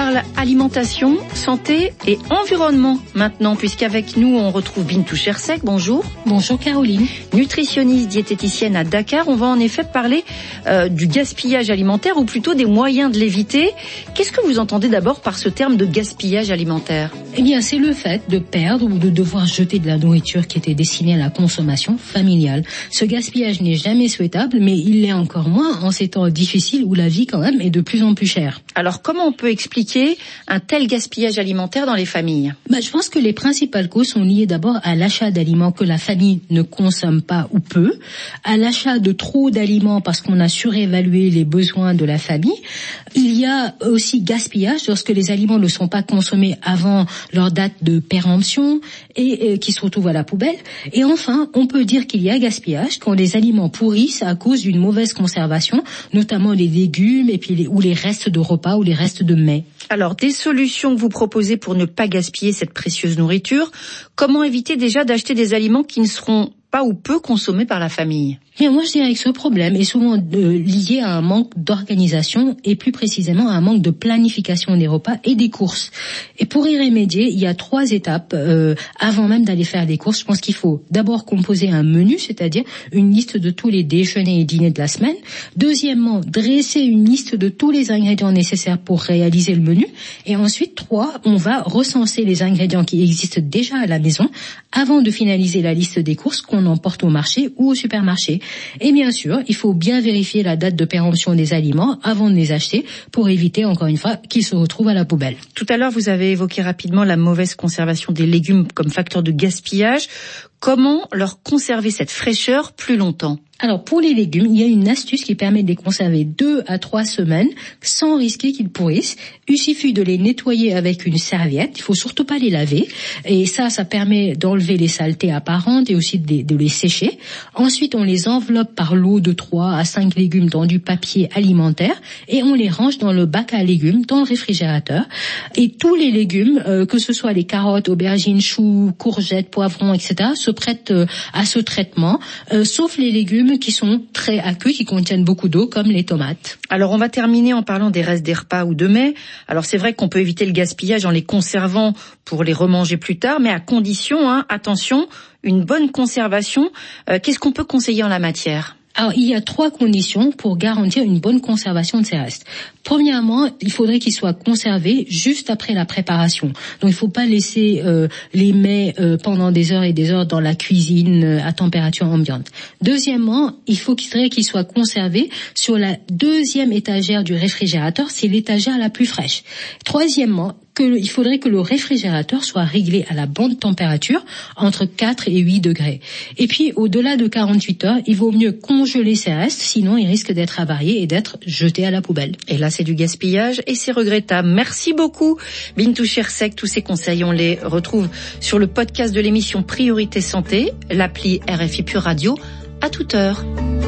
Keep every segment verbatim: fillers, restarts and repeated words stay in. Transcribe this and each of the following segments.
parle alimentation, santé et environnement maintenant, puisqu'avec nous, on retrouve Bintou Chersek. Bonjour. Bonjour Caroline. Nutritionniste, diététicienne à Dakar. On va en effet parler euh, du gaspillage alimentaire, ou plutôt des moyens de l'éviter. Qu'est-ce que vous entendez d'abord par ce terme de gaspillage alimentaire ? Eh bien, c'est le fait de perdre ou de devoir jeter de la nourriture qui était destinée à la consommation familiale. Ce gaspillage n'est jamais souhaitable, mais il l'est encore moins en ces temps difficiles où la vie, quand même, est de plus en plus chère. Alors, comment on peut expliquer un tel gaspillage alimentaire dans les familles ? Bah, je pense que les principales causes sont liées d'abord à l'achat d'aliments que la famille ne consomme pas ou peu, à l'achat de trop d'aliments parce qu'on a surévalué les besoins de la famille. Il y a aussi gaspillage lorsque les aliments ne sont pas consommés avant leur date de péremption et, et qui se retrouvent à la poubelle. Et enfin, on peut dire qu'il y a gaspillage quand les aliments pourrissent à cause d'une mauvaise conservation, notamment les légumes et puis les, ou les restes de repas ou les restes de mets. Alors, des solutions que vous proposez pour ne pas gaspiller cette précieuse nourriture. Comment éviter déjà d'acheter des aliments qui ne seront pas ou peu consommés par la famille ? Bien, moi je dirais que ce problème est souvent euh, lié à un manque d'organisation et plus précisément à un manque de planification des repas et des courses. Et pour y remédier, il y a trois étapes euh, avant même d'aller faire des courses. Je pense qu'il faut d'abord composer un menu, c'est-à-dire une liste de tous les déjeuners et dîners de la semaine. Deuxièmement, dresser une liste de tous les ingrédients nécessaires pour réaliser le menu. Et ensuite, trois, on va recenser les ingrédients qui existent déjà à la maison avant de finaliser la liste des courses qu'on emporte au marché ou au supermarché. Et bien sûr, il faut bien vérifier la date de péremption des aliments avant de les acheter pour éviter, encore une fois, qu'ils se retrouvent à la poubelle. Tout à l'heure, vous avez évoqué rapidement la mauvaise conservation des légumes comme facteur de gaspillage. Comment leur conserver cette fraîcheur plus longtemps ? Alors, pour les légumes, il y a une astuce qui permet de les conserver deux à trois semaines sans risquer qu'ils pourrissent. Il suffit de les nettoyer avec une serviette. Il faut surtout pas les laver. Et ça, ça permet d'enlever les saletés apparentes et aussi de les, de les sécher. Ensuite, on les enveloppe par lot de trois à cinq légumes dans du papier alimentaire et on les range dans le bac à légumes, dans le réfrigérateur. Et tous les légumes, euh, que ce soit les carottes, aubergines, choux, courgettes, poivrons, et cetera, se prêtent euh, à ce traitement, euh, sauf les légumes qui sont très aqueux, qui contiennent beaucoup d'eau, comme les tomates. Alors, on va terminer en parlant des restes des repas ou de mets. Alors, c'est vrai qu'on peut éviter le gaspillage en les conservant pour les remanger plus tard, mais à condition, hein, attention, une bonne conservation. Euh, qu'est-ce qu'on peut conseiller en la matière ? Alors, il y a trois conditions pour garantir une bonne conservation de ces restes. Premièrement, il faudrait qu'ils soient conservés juste après la préparation. Donc, il ne faut pas laisser euh, les mets euh, pendant des heures et des heures dans la cuisine euh, à température ambiante. Deuxièmement, il faut qu'ils, qu'ils soient conservés sur la deuxième étagère du réfrigérateur, c'est l'étagère la plus fraîche. Troisièmement, que, il faudrait que le réfrigérateur soit réglé à la bonne température, entre quatre et huit degrés. Et puis, au-delà de quarante-huit heures, il vaut mieux congeler ces restes, sinon ils risquent d'être avariés et d'être jetés à la poubelle. Et là, c'est du gaspillage et c'est regrettable. Merci beaucoup, Bintou Chersek. Tous ces conseils, on les retrouve sur le podcast de l'émission Priorité Santé, l'appli R F I Pure Radio, à toute heure.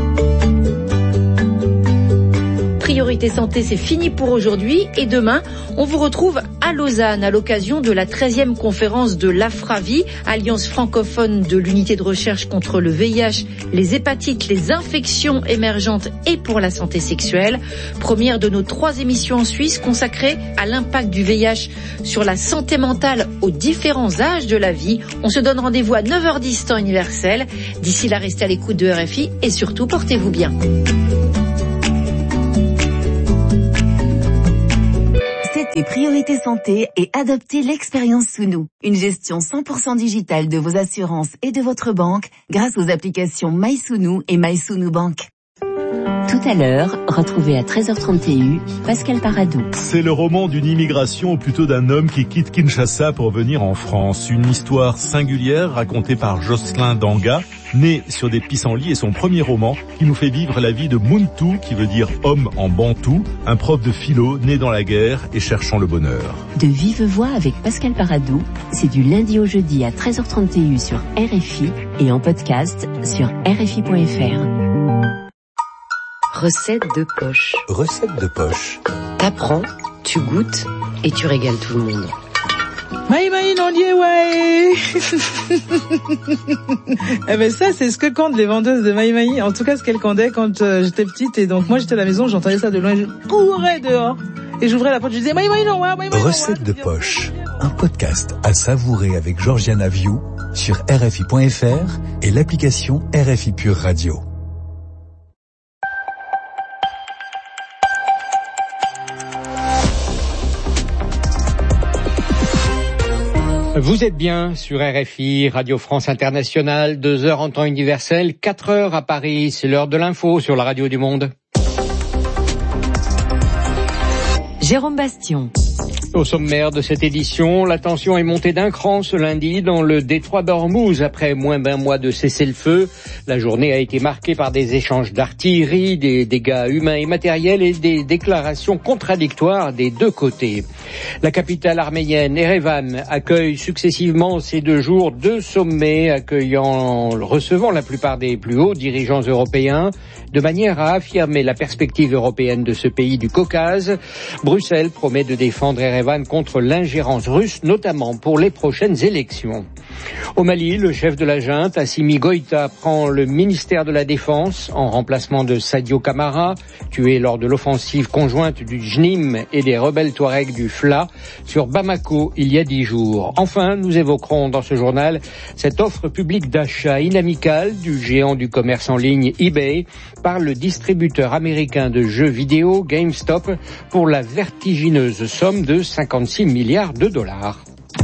Priorité Santé, c'est fini pour aujourd'hui et demain, on vous retrouve à Lausanne à l'occasion de la treizième conférence de l'AFRAVI, Alliance francophone de l'unité de recherche contre le V I H, les hépatites, les infections émergentes et pour la santé sexuelle. Première de nos trois émissions en Suisse consacrée à l'impact du V I H sur la santé mentale aux différents âges de la vie. On se donne rendez-vous à neuf heures dix temps universel. D'ici là, restez à l'écoute de R F I et surtout, portez-vous bien. C'était Priorité Santé et adoptez l'expérience Sounou. Une gestion cent pour cent digitale de vos assurances et de votre banque grâce aux applications MySounou et MySounou Bank. Tout à l'heure, retrouvez à treize heures trente et un Pascal Paradou. C'est le roman d'une immigration, ou plutôt d'un homme qui quitte Kinshasa pour venir en France. Une histoire singulière racontée par Jocelyn Danga, né sur des pissenlits, et son premier roman qui nous fait vivre la vie de Muntu, qui veut dire homme en bantou, un prof de philo né dans la guerre et cherchant le bonheur. De vive voix avec Pascal Paradou, c'est du lundi au jeudi à treize heures trente et un sur R F I et en podcast sur R F I point F R. Recette de poche. Recette de poche. T'apprends, tu goûtes et tu régales tout le monde. Maï maï non lié ouais. Eh ben ça c'est ce que comptent les vendeuses de Maï maï. En tout cas ce qu'elles candaient quand euh, j'étais petite, et donc moi j'étais à la maison, j'entendais ça de loin, je courais dehors Et j'ouvrais la porte, je disais, Maï Maï non, Maï Maï. Recette de poche, un podcast à savourer avec Georgiana Viou sur R F I point F R et l'application R F I Pure Radio. Vous êtes bien sur R F I, Radio France Internationale, deux heures en temps universel, quatre heures à Paris, c'est l'heure de l'info sur la radio du monde. Jérôme Bastion. Au sommaire de cette édition, la tension est montée d'un cran ce lundi dans le détroit d'Ormuz après moins d'un mois de cessez-le-feu. La journée a été marquée par des échanges d'artillerie, des dégâts humains et matériels et des déclarations contradictoires des deux côtés. La capitale arménienne, Erevan, accueille successivement ces deux jours deux sommets accueillant, recevant la plupart des plus hauts dirigeants européens, de manière à affirmer la perspective européenne de ce pays du Caucase. Bruxelles promet de défendre Erevan contre l'ingérence russe, notamment pour les prochaines élections. Au Mali, le chef de la junte, Assimi Goïta, prend le ministère de la Défense en remplacement de Sadio Camara, tué lors de l'offensive conjointe du J N I M et des rebelles Touaregs du F L A sur Bamako il y a dix jours. Enfin, nous évoquerons dans ce journal cette offre publique d'achat inamicale du géant du commerce en ligne eBay par le distributeur américain de jeux vidéo GameStop pour la vertigineuse somme de cinquante-six milliards de dollars.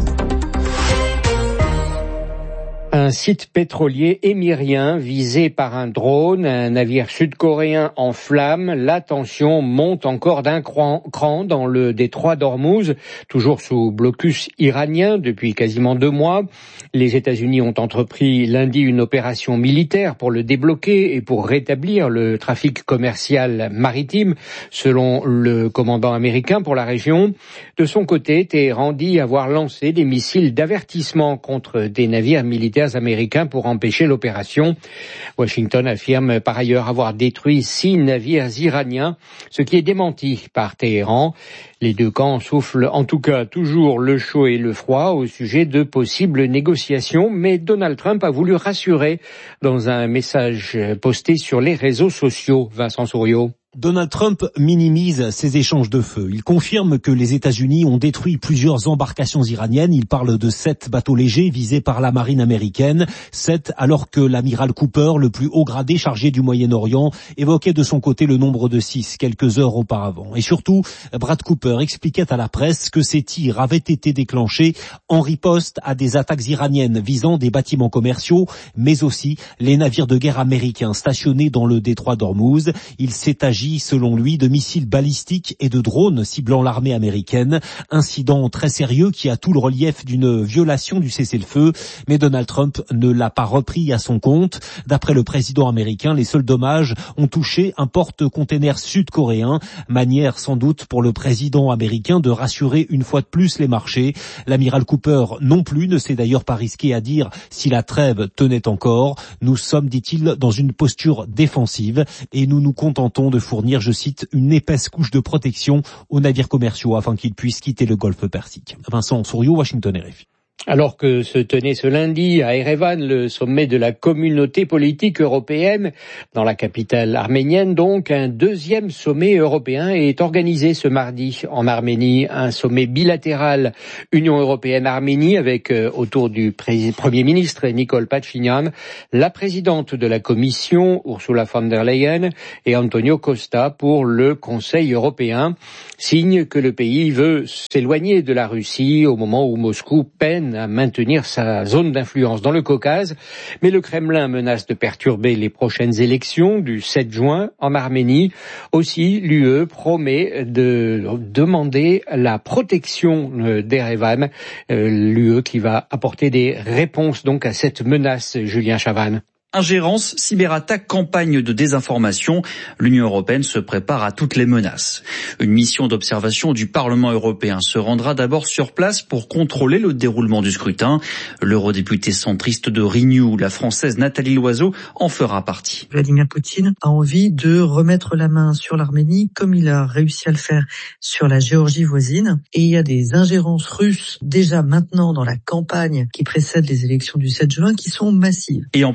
Un site pétrolier émirien visé par un drone, un navire sud-coréen en flammes. La tension monte encore d'un cran, cran dans le détroit d'Ormuz, toujours sous blocus iranien depuis quasiment deux mois. Les États-Unis ont entrepris lundi une opération militaire pour le débloquer et pour rétablir le trafic commercial maritime, selon le commandant américain pour la région. De son côté, Téhéran dit avoir lancé des missiles d'avertissement contre des navires militaires américains pour empêcher l'opération. Washington affirme par ailleurs avoir détruit six navires iraniens, ce qui est démenti par Téhéran. Les deux camps soufflent en tout cas toujours le chaud et le froid au sujet de possibles négociations, mais Donald Trump a voulu rassurer dans un message posté sur les réseaux sociaux. Vincent Souriau. Donald Trump minimise ces échanges de feu. Il confirme que les États-Unis ont détruit plusieurs embarcations iraniennes. Il parle de sept bateaux légers visés par la marine américaine. Sept alors que l'amiral Cooper, le plus haut gradé chargé du Moyen-Orient, évoquait de son côté le nombre de six quelques heures auparavant. Et surtout, Brad Cooper expliquait à la presse que ces tirs avaient été déclenchés en riposte à des attaques iraniennes visant des bâtiments commerciaux, mais aussi les navires de guerre américains stationnés dans le détroit d'Ormuz. Il s'est agi selon lui, de missiles balistiques et de drones ciblant l'armée américaine. Incident très sérieux qui a tout le relief d'une violation du cessez-le-feu, mais Donald Trump ne l'a pas repris à son compte. D'après le président américain, les seuls dommages ont touché un porte-container sud-coréen, manière sans doute pour le président américain de rassurer une fois de plus les marchés. L'amiral Cooper non plus ne s'est d'ailleurs pas risqué à dire si la trêve tenait encore. Nous sommes, dit-il, dans une posture défensive et nous nous contentons de fournir fournir, je cite, une épaisse couche de protection aux navires commerciaux afin qu'ils puissent quitter le golfe Persique. Vincent Souriau, Washington, R F I. Alors que se tenait ce lundi à Erevan le sommet de la communauté politique européenne, dans la capitale arménienne donc, un deuxième sommet européen est organisé ce mardi en Arménie, un sommet bilatéral Union européenne-Arménie avec euh, autour du pré- Premier ministre Nicole Pachinian, la présidente de la Commission Ursula von der Leyen et Antonio Costa pour le Conseil européen, signe que le pays veut s'éloigner de la Russie au moment où Moscou peine à maintenir sa zone d'influence dans le Caucase, mais le Kremlin menace de perturber les prochaines élections du sept juin en Arménie. Aussi, l'U E promet de demander la protection d'Erevan, euh, l'U E qui va apporter des réponses donc à cette menace. Julien Chavannes. Ingérence, cyberattaque, campagne de désinformation, l'Union européenne se prépare à toutes les menaces. Une mission d'observation du Parlement européen se rendra d'abord sur place pour contrôler le déroulement du scrutin. L'eurodéputée centriste de Renew, la française Nathalie Loiseau, en fera partie. Vladimir Poutine a envie de remettre la main sur l'Arménie comme il a réussi à le faire sur la Géorgie voisine. Et il y a des ingérences russes déjà maintenant dans la campagne qui précède les élections du sept juin qui sont massives. Et en plus de cette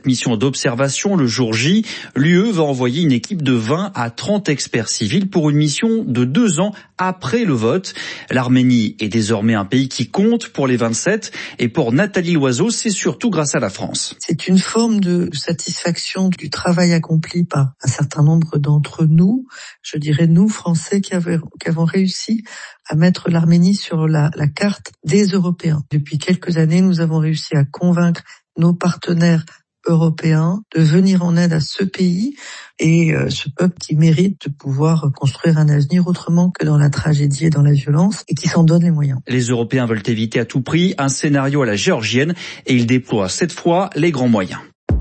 mission d'observation le jour J, l'U E va envoyer une équipe de vingt à trente experts civils pour une mission de deux ans après le vote. L'Arménie est désormais un pays qui compte pour les vingt-sept et pour Nathalie Loiseau, c'est surtout grâce à la France. C'est une forme de satisfaction du travail accompli par un certain nombre d'entre nous, je dirais nous, Français, qui, avaient, qui avons réussi à mettre l'Arménie sur la, la carte des Européens. Depuis quelques années, nous avons réussi à convaincre nos partenaires européens de venir en aide à ce pays et euh, ce peuple qui mérite de pouvoir construire un avenir autrement que dans la tragédie et dans la violence et qui s'en donne les moyens. Les Européens veulent éviter à tout prix un scénario à la géorgienne et ils déploient cette fois les grands moyens.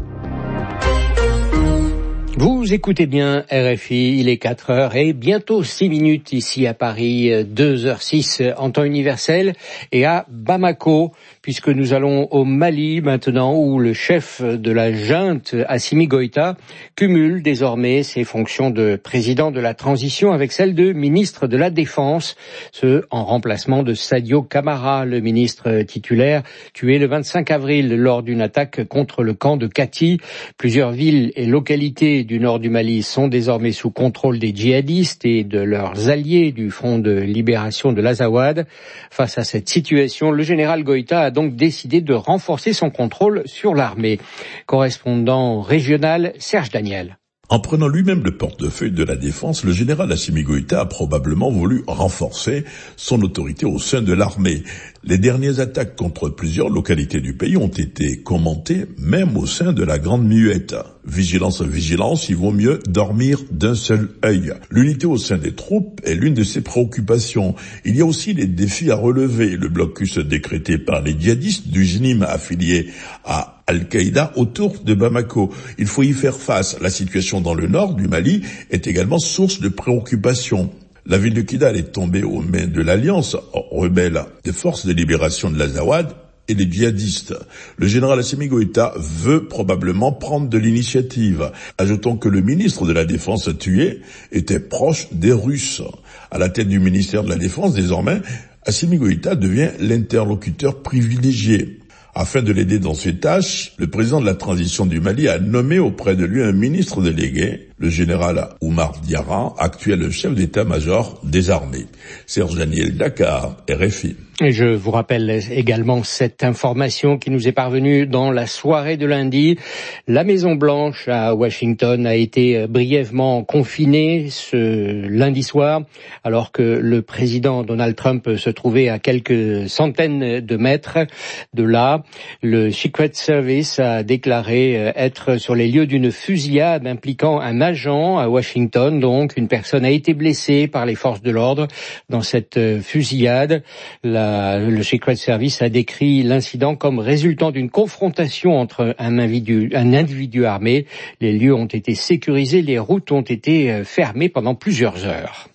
Vous écoutez bien R F I, il est quatre heures et bientôt six minutes ici à Paris, deux heures six en temps universel et à Bamako, puisque nous allons au Mali maintenant où le chef de la junte, Assimi Goïta, cumule désormais ses fonctions de président de la transition avec celles de ministre de la Défense, ce en remplacement de Sadio Camara, le ministre titulaire, tué le vingt-cinq avril lors d'une attaque contre le camp de Kati. Plusieurs villes et localités du nord du Mali sont désormais sous contrôle des djihadistes et de leurs alliés du Front de libération de l'Azawad. Face à cette situation, le général Goïta a donc décidé de renforcer son contrôle sur l'armée. Correspondant régional, Serge Daniel. En prenant lui-même le portefeuille de la défense, le général Assimi Goïta a probablement voulu renforcer son autorité au sein de l'armée. Les dernières attaques contre plusieurs localités du pays ont été commentées, même au sein de la Grande Muette. Vigilance, vigilance, il vaut mieux dormir d'un seul œil. L'unité au sein des troupes est l'une de ses préoccupations. Il y a aussi les défis à relever. Le blocus décrété par les djihadistes du J N I M affilié à Al-Qaïda autour de Bamako. Il faut y faire face. La situation dans le nord du Mali est également source de préoccupation. La ville de Kidal est tombée aux mains de l'alliance rebelle des forces de libération de l'Azawad et des djihadistes. Le général Assimi Goïta veut probablement prendre de l'initiative. Ajoutons que le ministre de la Défense tué était proche des Russes. À la tête du ministère de la Défense, désormais, Assimi Goïta devient l'interlocuteur privilégié. Afin de l'aider dans ses tâches, le président de la transition du Mali a nommé auprès de lui un ministre délégué, le général Oumar Diarra, actuel chef d'état-major des armées. Serge Daniel, Dakar, R F I. Et je vous rappelle également cette information qui nous est parvenue dans la soirée de lundi. La Maison-Blanche à Washington a été brièvement confinée ce lundi soir, alors que le président Donald Trump se trouvait à quelques centaines de mètres de là. Le Secret Service a déclaré être sur les lieux d'une fusillade impliquant un agent à Washington. Donc, une personne a été blessée par les forces de l'ordre dans cette fusillade. La Le Secret Service a décrit l'incident comme résultant d'une confrontation entre un individu, un individu armé. Les lieux ont été sécurisés, les routes ont été fermées pendant plusieurs heures.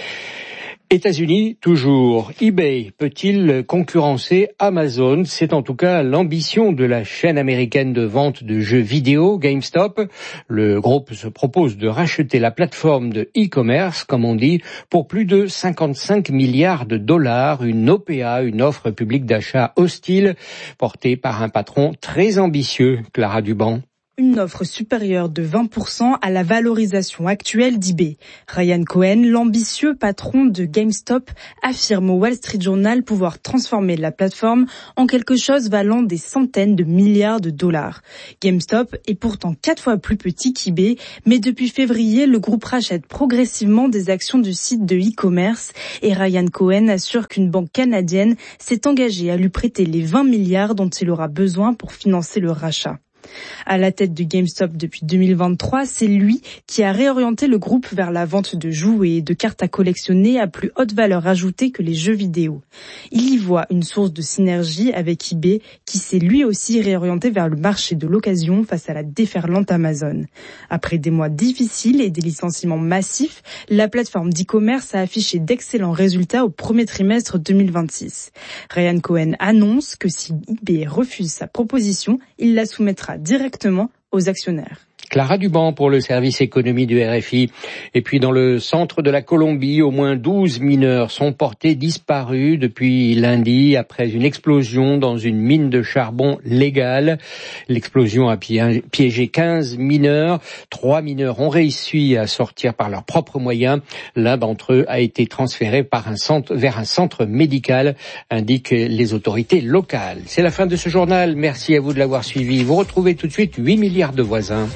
États-Unis, toujours. eBay peut-il concurrencer Amazon? C'est en tout cas l'ambition de la chaîne américaine de vente de jeux vidéo, GameStop. Le groupe se propose de racheter la plateforme de e-commerce, comme on dit, pour plus de cinquante-cinq milliards de dollars, une O P A, une offre publique d'achat hostile, portée par un patron très ambitieux, Clara Duban. Une offre supérieure de vingt pour cent à la valorisation actuelle d'eBay. Ryan Cohen, l'ambitieux patron de GameStop, affirme au Wall Street Journal pouvoir transformer la plateforme en quelque chose valant des centaines de milliards de dollars. GameStop est pourtant quatre fois plus petit qu'eBay, mais depuis février, le groupe rachète progressivement des actions du site de e-commerce et Ryan Cohen assure qu'une banque canadienne s'est engagée à lui prêter les vingt milliards dont il aura besoin pour financer le rachat. À la tête de GameStop depuis deux mille vingt-trois, c'est lui qui a réorienté le groupe vers la vente de jouets et de cartes à collectionner à plus haute valeur ajoutée que les jeux vidéo. Il y voit une source de synergie avec eBay qui s'est lui aussi réorienté vers le marché de l'occasion face à la déferlante Amazon. Après des mois difficiles et des licenciements massifs, la plateforme d'e-commerce a affiché d'excellents résultats au premier trimestre deux mille vingt-six. Ryan Cohen annonce que si eBay refuse sa proposition, il la soumettra directement aux actionnaires. Clara Duban pour le service économie du R F I. Et puis dans le centre de la Colombie, au moins douze mineurs sont portés disparus depuis lundi après une explosion dans une mine de charbon légale. L'explosion a piégé quinze mineurs. Trois mineurs ont réussi à sortir par leurs propres moyens. L'un d'entre eux a été transféré par un centre, vers un centre médical, indiquent les autorités locales. C'est la fin de ce journal. Merci à vous de l'avoir suivi. Vous retrouvez tout de suite huit milliards de voisins.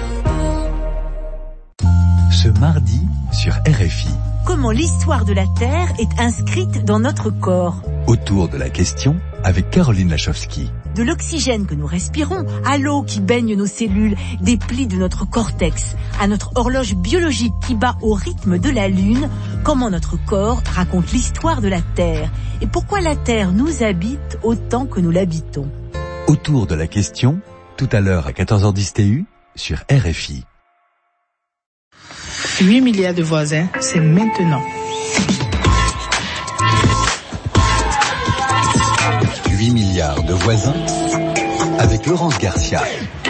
Ce mardi sur R F I. Comment l'histoire de la Terre est inscrite dans notre corps? Autour de la question avec Caroline Lachowski. De l'oxygène que nous respirons, à l'eau qui baigne nos cellules, des plis de notre cortex, à notre horloge biologique qui bat au rythme de la Lune, comment notre corps raconte l'histoire de la Terre et pourquoi la Terre nous habite autant que nous l'habitons. Autour de la question, tout à l'heure à quatorze heures dix T U sur R F I. huit milliards de voisins, c'est maintenant. huit milliards de voisins avec Laurence Garcia.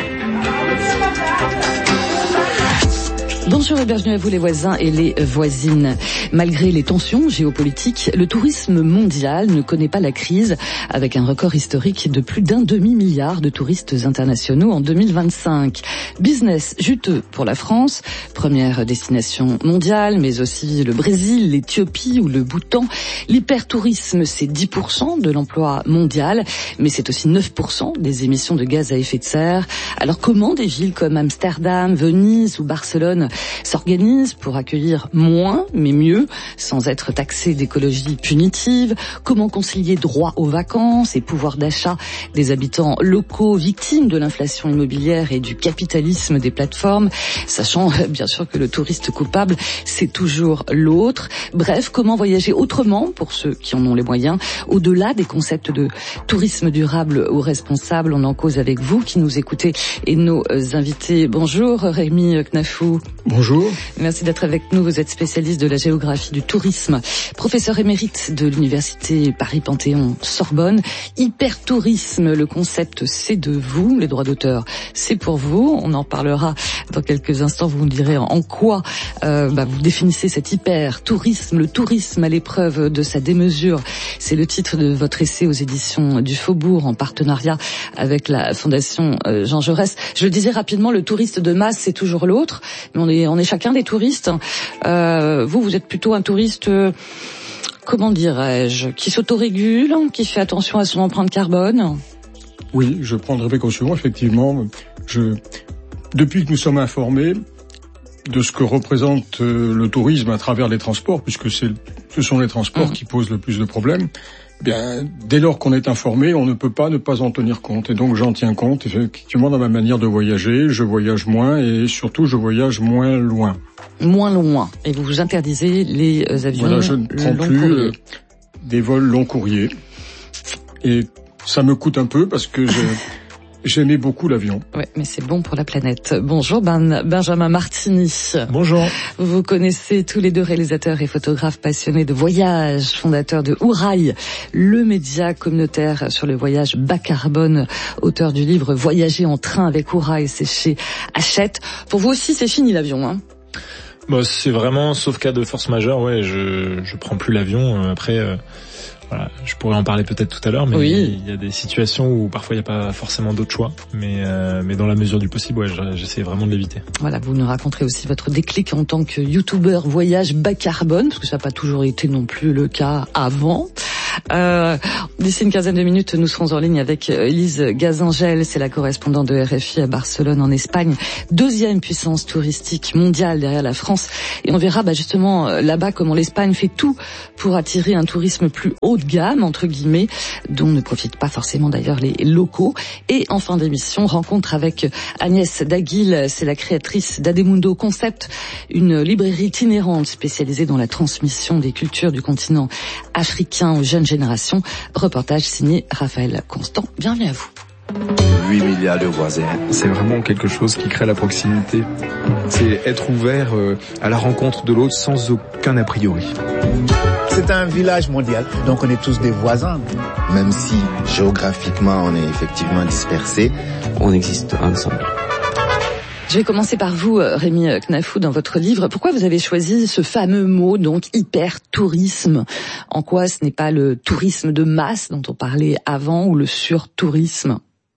Bonjour et bienvenue à vous les voisins et les voisines. Malgré les tensions géopolitiques, le tourisme mondial ne connaît pas la crise, avec un record historique de plus d'un demi-milliard de touristes internationaux en deux mille vingt-cinq. Business juteux pour la France, première destination mondiale, mais aussi le Brésil, l'Éthiopie ou le Bhoutan. L'hypertourisme, c'est dix pour cent de l'emploi mondial, mais c'est aussi neuf pour cent des émissions de gaz à effet de serre. Alors comment des villes comme Amsterdam, Venise ou Barcelone s'organisent pour accueillir moins mais mieux sans être taxées d'écologie punitive? Comment concilier droit aux vacances et pouvoir d'achat des habitants locaux victimes de l'inflation immobilière et du capitalisme des plateformes, sachant bien sûr que le touriste coupable c'est toujours l'autre? Bref, comment voyager autrement pour ceux qui en ont les moyens, au-delà des concepts de tourisme durable ou responsable? On en cause avec vous qui nous écoutez et nos invités. Bonjour Rémi Knafou. Bonjour. Merci d'être avec nous. Vous êtes spécialiste de la géographie du tourisme, professeur émérite de l'université Paris-Panthéon-Sorbonne. Hypertourisme, le concept c'est de vous, les droits d'auteur c'est pour vous. On en parlera dans quelques instants. Vous nous direz en quoi euh, bah, vous définissez cet hyper-tourisme, le tourisme à l'épreuve de sa démesure. C'est le titre de votre essai aux éditions du Faubourg en partenariat avec la Fondation Jean Jaurès. Je le disais rapidement, le touriste de masse c'est toujours l'autre, mais on est, on est chacun des touristes. Euh, vous, vous êtes plutôt un touriste, euh, comment dirais-je, qui s'autorégule, qui fait attention à son empreinte carbone? Oui, je prends des précautions, effectivement. Je, depuis que nous sommes informés de ce que représente euh, le tourisme à travers les transports, puisque c'est, ce sont les transports mmh. qui posent le plus de problèmes, eh bien, dès lors qu'on est informé, on ne peut pas ne pas en tenir compte. Et donc, j'en tiens compte, effectivement, dans ma manière de voyager. Je voyage moins et surtout, je voyage moins loin. Moins loin. Et vous vous interdisez les avions voilà, je ne prends long plus courrier. Euh, des vols long courrier. Et ça me coûte un peu parce que je... J'aimais beaucoup l'avion. Ouais, mais c'est bon pour la planète. Bonjour ben, Benjamin Martini. Bonjour. Vous connaissez tous les deux réalisateurs et photographes passionnés de voyage, fondateurs de Ourail, le média communautaire sur le voyage bas carbone, auteur du livre Voyager en train avec Ourail, c'est chez Hachette. Pour vous aussi, c'est fini l'avion, hein? Bah, c'est vraiment, sauf cas de force majeure, ouais, je je prends plus l'avion. Après, euh, voilà, je pourrais en parler peut-être tout à l'heure, mais oui. il y a des situations où parfois il n'y a pas forcément d'autre choix, mais euh, mais dans la mesure du possible, ouais, j'essaie vraiment de l'éviter. Voilà, vous nous raconterez aussi votre déclic en tant que youtubeur voyage bas carbone, parce que ça n'a pas toujours été non plus le cas avant. Euh, d'ici une quinzaine de minutes, nous serons en ligne avec Elise Gazangel, c'est la correspondante de R F I à Barcelone en Espagne, deuxième puissance touristique mondiale derrière la France, et on verra bah, justement là-bas comment l'Espagne fait tout pour attirer un tourisme plus haut de gamme, entre guillemets, dont ne profitent pas forcément d'ailleurs les locaux. Et en fin d'émission, rencontre avec Agnès Daguil, c'est la créatrice d'Ademundo Concept, une librairie itinérante spécialisée dans la transmission des cultures du continent africain aux jeunes générations. Reportage signé Raphaël Constant. Bienvenue à vous. huit milliards de voisins. C'est vraiment quelque chose qui crée la proximité. C'est être ouvert à la rencontre de l'autre sans aucun a priori. C'est un village mondial, donc on est tous des voisins. Même si géographiquement on est effectivement dispersés, on existe ensemble. Je vais commencer par vous, Rémi Knafou, dans votre livre. Pourquoi vous avez choisi ce fameux mot, donc hyper-tourisme? En quoi ce n'est pas le tourisme de masse dont on parlait avant ou le surtourisme?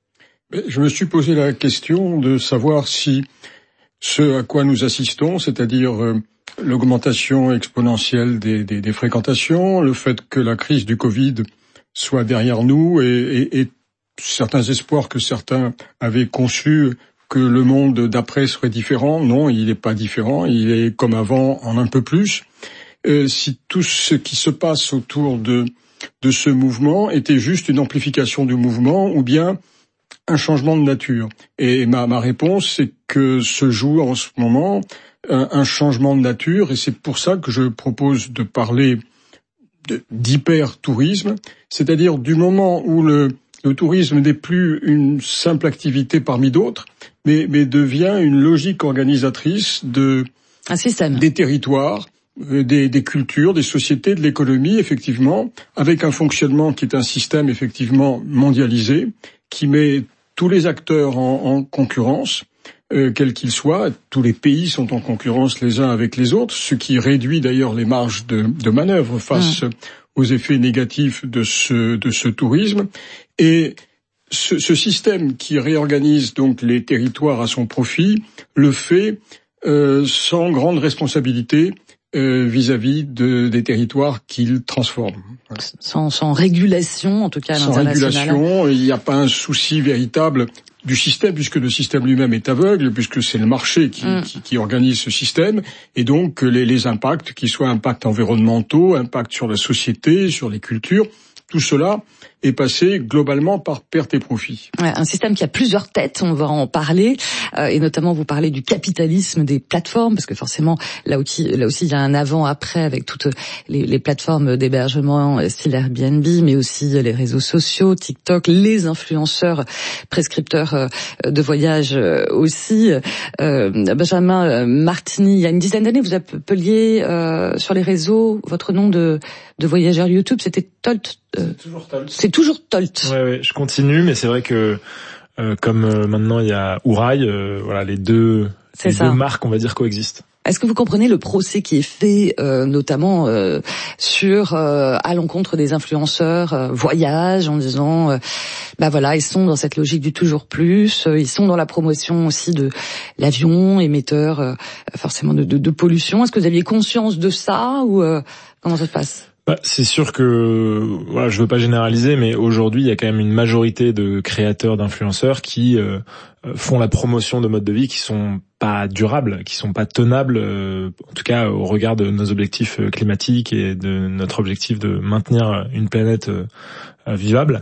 Je me suis posé la question de savoir si ce à quoi nous assistons, c'est-à-dire euh, l'augmentation exponentielle des, des, des fréquentations, le fait que la crise du Covid soit derrière nous et, et, et certains espoirs que certains avaient conçus que le monde d'après serait différent. Non, il n'est pas différent, il est comme avant en un peu plus. Euh, si tout ce qui se passe autour de, de ce mouvement était juste une amplification du mouvement ou bien un changement de nature. Et ma, ma réponse, c'est que se joue en ce moment un, un changement de nature, et c'est pour ça que je propose de parler de, d'hyper-tourisme, c'est-à-dire du moment où le, le tourisme n'est plus une simple activité parmi d'autres, mais, mais devient une logique organisatrice de un système, des territoires, Des, des cultures, des sociétés, de l'économie, effectivement, avec un fonctionnement qui est un système effectivement mondialisé, qui met tous les acteurs en, en concurrence, euh, quels qu'ils soient. Tous les pays sont en concurrence les uns avec les autres, ce qui réduit d'ailleurs les marges de, de manœuvre face mmh. aux effets négatifs de ce, de ce tourisme. Et ce, ce système qui réorganise donc les territoires à son profit le fait euh, sans grande responsabilité Euh, vis-à-vis de, des territoires qu'il transforme. Sans, sans régulation, en tout cas à l'international. Sans régulation, il n'y a pas un souci véritable du système, puisque le système lui-même est aveugle, puisque c'est le marché qui, mm. qui, qui organise ce système, et donc les, les impacts, qu'ils soient impacts environnementaux, impacts sur la société, sur les cultures, tout cela est passé globalement par perte et profit. Ouais, un système qui a plusieurs têtes, on va en parler, euh, et notamment vous parlez du capitalisme des plateformes, parce que forcément là aussi, là aussi il y a un avant-après avec toutes les, les plateformes d'hébergement style Airbnb, mais aussi les réseaux sociaux, TikTok, les influenceurs prescripteurs de voyage aussi. Euh, Benjamin Martini, il y a une dizaine d'années, vous appeliez euh, sur les réseaux votre nom de, de voyageur YouTube, c'était Tolt. Euh, c'est toujours Tolt. C'est toujours Tolt. Ouais, ouais, je continue, mais c'est vrai que euh, comme euh, maintenant il y a Ourail, euh, voilà, les deux, les deux marques, on va dire, coexistent. Est-ce que vous comprenez le procès qui est fait, euh, notamment euh, sur euh, à l'encontre des influenceurs euh, voyage, en disant, euh, bah voilà, ils sont dans cette logique du toujours plus, euh, ils sont dans la promotion aussi de l'avion émetteur, euh, forcément de, de, de pollution. Est-ce que vous aviez conscience de ça ou euh, comment ça se passe? Bah, c'est sûr que, voilà, je veux pas généraliser, mais aujourd'hui, il y a quand même une majorité de créateurs, d'influenceurs qui euh, font la promotion de modes de vie qui sont pas durables, qui sont pas tenables, euh, en tout cas au regard de nos objectifs climatiques et de notre objectif de maintenir une planète euh, vivable.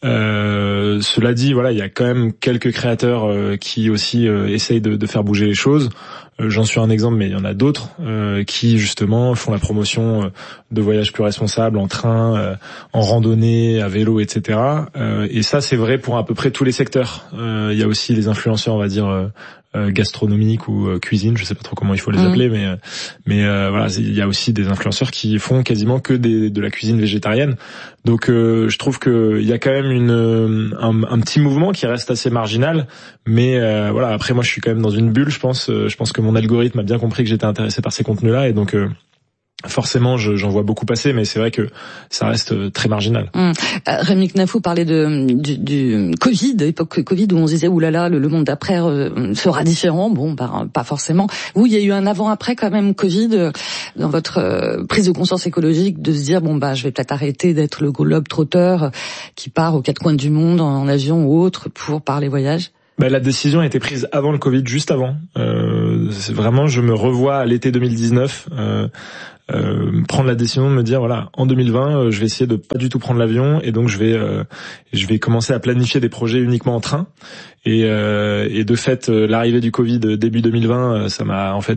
Euh, cela dit, voilà, il y a quand même quelques créateurs euh, qui aussi euh, essayent de, de faire bouger les choses. Euh, j'en suis un exemple, mais il y en a d'autres euh, qui justement font la promotion euh, de voyages plus responsables en train, euh, en randonnée, à vélo, et cetera. Euh, et ça, c'est vrai pour à peu près tous les secteurs. Euh, il y a aussi les influenceurs, on va dire, euh, euh, gastronomiques ou euh, cuisine, je sais pas trop comment il faut les mmh. appeler, mais euh, mais euh, voilà, il y a aussi des influenceurs qui font quasiment que des, de la cuisine végétarienne. Donc euh, je trouve que il y a quand même une un, un petit mouvement qui reste assez marginal, mais euh, voilà, après moi je suis quand même dans une bulle, je pense euh, je pense que mon algorithme a bien compris que j'étais intéressé par ces contenus-là, et donc euh, forcément, je, j'en vois beaucoup passer, mais c'est vrai que ça reste très marginal. Hum. Euh, Rémi Knafou parlait de du, du Covid, époque Covid, où on se disait oulala, le, le monde d'après euh, sera différent. Bon, bah, pas forcément. Vous, il y a eu un avant-après quand même Covid euh, dans votre euh, prise de conscience écologique, de se dire bon bah je vais peut-être arrêter d'être le globe trotteur euh, qui part aux quatre coins du monde en, en avion ou autre pour parler voyage. Bah, la décision a été prise avant le Covid, juste avant. Euh, c'est vraiment, je me revois à l'été deux mille dix-neuf. Euh, Euh, prendre la décision de me dire voilà, en deux mille vingt euh, je vais essayer de pas du tout prendre l'avion, et donc je vais euh, je vais commencer à planifier des projets uniquement en train, et euh, et de fait euh, l'arrivée du Covid début deux mille vingt euh, ça m'a en fait euh,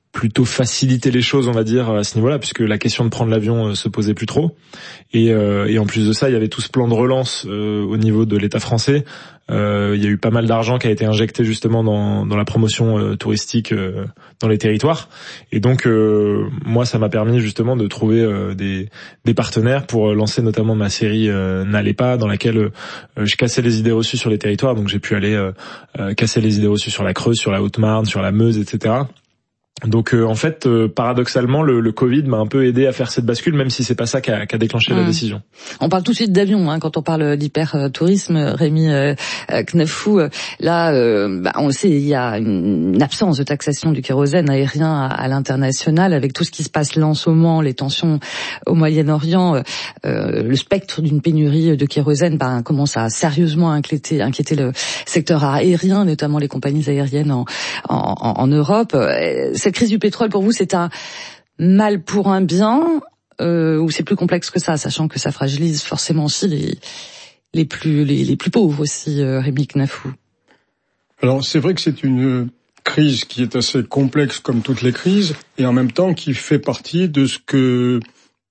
plutôt facilité les choses, on va dire, à ce niveau-là, puisque la question de prendre l'avion euh, se posait plus trop. Et, euh, et en plus de ça, il y avait tout ce plan de relance euh, au niveau de l'État français. Euh, il y a eu pas mal d'argent qui a été injecté justement dans, dans la promotion euh, touristique euh, dans les territoires. Et donc, euh, moi, ça m'a permis justement de trouver euh, des, des partenaires pour lancer notamment ma série euh, N'allez pas, dans laquelle euh, je cassais les idées reçues sur les territoires. Donc, j'ai pu aller euh, euh, casser les idées reçues sur la Creuse, sur la Haute-Marne, sur la Meuse, et cetera. Donc euh, en fait, euh, paradoxalement, le, le Covid m'a un peu aidé à faire cette bascule, même si c'est pas ça qui a, qui a déclenché mmh. la décision. On parle tout de suite d'avion, hein, quand on parle d'hyper-tourisme, Rémi euh, Knafou. Là, euh, bah, on le sait, il y a une, une absence de taxation du kérosène aérien à, à l'international, avec tout ce qui se passe là en ce moment, les tensions au Moyen-Orient, euh, le spectre d'une pénurie de kérosène bah, commence à sérieusement inquiéter, inquiéter le secteur aérien, notamment les compagnies aériennes en, en, en Europe. Cette crise du pétrole, pour vous, c'est un mal pour un bien euh, ou c'est plus complexe que ça, sachant que ça fragilise forcément aussi les, les, plus, les, les plus pauvres aussi, euh, Rémi Knafou? Alors, c'est vrai que c'est une crise qui est assez complexe comme toutes les crises et en même temps qui fait partie de ce que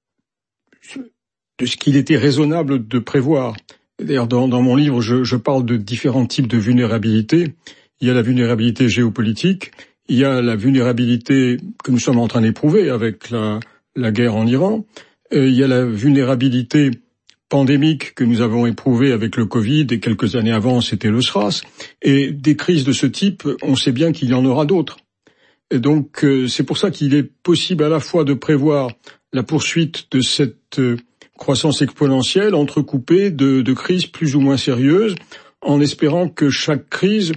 de ce qu'il était raisonnable de prévoir. D'ailleurs, dans, dans mon livre, je, je parle de différents types de vulnérabilité. Il y a la vulnérabilité géopolitique. Il y a la vulnérabilité que nous sommes en train d'éprouver avec la, la guerre en Iran. Euh, il y a la vulnérabilité pandémique que nous avons éprouvée avec le Covid et quelques années avant, c'était le SRAS. Et des crises de ce type, on sait bien qu'il y en aura d'autres. Et donc, euh, c'est pour ça qu'il est possible à la fois de prévoir la poursuite de cette euh, croissance exponentielle entrecoupée de, de crises plus ou moins sérieuses, en espérant que chaque crise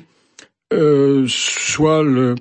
euh, soit le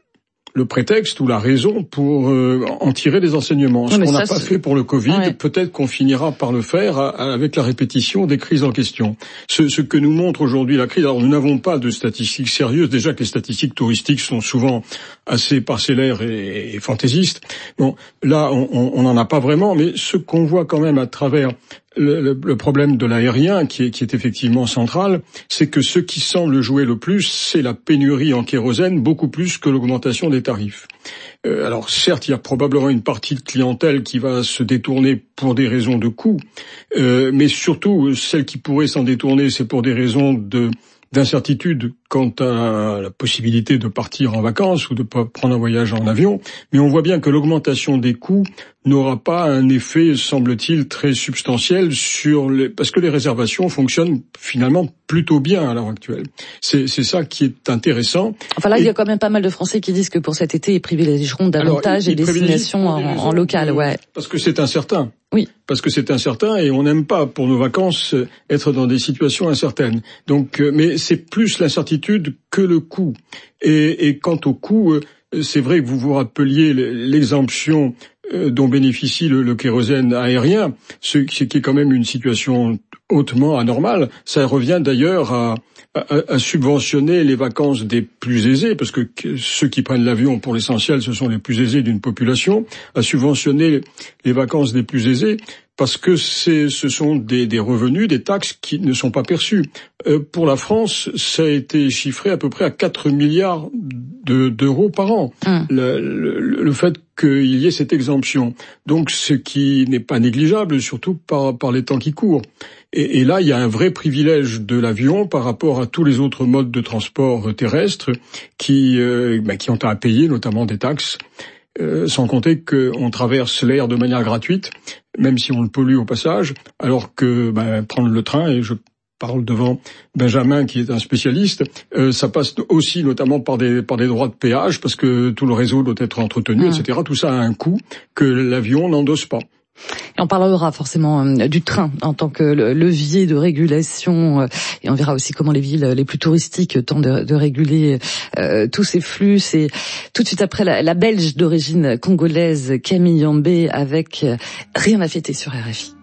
le prétexte ou la raison pour euh, en tirer des enseignements. Ce qu'on n'a pas fait pour le Covid, ouais. peut-être qu'on finira par le faire à, à, avec la répétition des crises en question. Ce, ce que nous montre aujourd'hui la crise, alors nous n'avons pas de statistiques sérieuses, déjà que les statistiques touristiques sont souvent assez parcellaires et, et fantaisistes. Bon, là, on n'en a pas vraiment, mais ce qu'on voit quand même à travers Le, le, le problème de l'aérien, qui est, qui est effectivement central, c'est que ce qui semble jouer le plus, c'est la pénurie en kérosène, beaucoup plus que l'augmentation des tarifs. Euh, alors certes, il y a probablement une partie de clientèle qui va se détourner pour des raisons de coût, euh, mais surtout, celle qui pourrait s'en détourner, c'est pour des raisons de d'incertitude quant à la possibilité de partir en vacances ou de prendre un voyage en avion, mais on voit bien que l'augmentation des coûts n'aura pas un effet, semble-t-il, très substantiel sur les, parce que les réservations fonctionnent finalement plutôt bien à l'heure actuelle. C'est, c'est ça qui est intéressant. Enfin là, et il y a quand même pas mal de Français qui disent que pour cet été, ils privilégieront davantage les destinations en, en local, ouais. Parce que c'est incertain. Oui. Parce que c'est incertain et on n'aime pas, pour nos vacances, être dans des situations incertaines. Donc, mais c'est plus l'incertitude que le coût. Et, et quant au coût, c'est vrai que vous vous rappeliez l'exemption dont bénéficie le, le kérosène aérien, ce, ce qui est quand même une situation hautement anormale. Ça revient d'ailleurs à, à, à subventionner les vacances des plus aisés, parce que ceux qui prennent l'avion, pour l'essentiel, ce sont les plus aisés d'une population, à subventionner les vacances des plus aisés, parce que c'est, ce sont des, des revenus, des taxes qui ne sont pas perçus. Euh, pour la France, ça a été chiffré à peu près à quatre milliards de, d'euros par an, mmh. le, le, le fait qu'il y ait cette exemption. Donc, ce qui n'est pas négligeable, surtout par, par les temps qui courent. Et, et là, il y a un vrai privilège de l'avion par rapport à tous les autres modes de transport terrestre qui, euh, bah, qui ont à payer, notamment des taxes. Euh, sans compter qu'on traverse l'air de manière gratuite, même si on le pollue au passage, alors que ben, prendre le train, et je parle devant Benjamin qui est un spécialiste, euh, ça passe aussi notamment par des par des droits de péage, parce que tout le réseau doit être entretenu, mmh. et cetera. Tout ça a un coût que l'avion n'endosse pas. Et on parlera forcément euh, du train en tant que levier de régulation, euh, et on verra aussi comment les villes les plus touristiques tentent de, de réguler euh, tous ces flux. C'est tout de suite après la, la Belge d'origine congolaise Camille Yambé avec euh, Rien à fêter sur R F I.